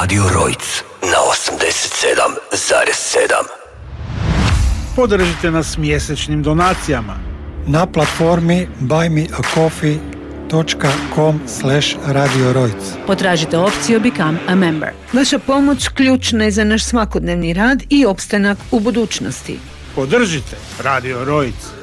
Radio Rojc na 87,7. Podržite nas mjesečnim donacijama na platformi buymeacoffee.com/Radio Rojc. Potražite opciju Become a Member. Vaša pomoć ključna je za naš svakodnevni rad i opstanak u budućnosti. Podržite Radio Rojc.